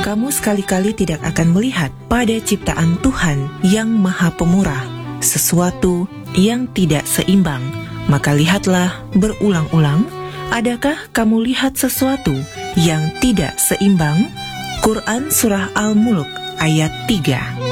kamu sekali-kali tidak akan melihat pada ciptaan Tuhan yang Maha Pemurah sesuatu yang tidak seimbang. Maka lihatlah berulang-ulang, adakah kamu lihat sesuatu yang tidak seimbang? Quran Surah Al-Mulk ayat 3.